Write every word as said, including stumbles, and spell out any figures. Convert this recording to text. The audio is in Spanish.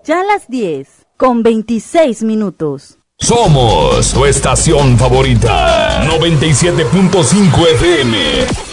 Ya las diez, con veintiséis minutos. Somos tu estación favorita, noventa y siete punto cinco F M.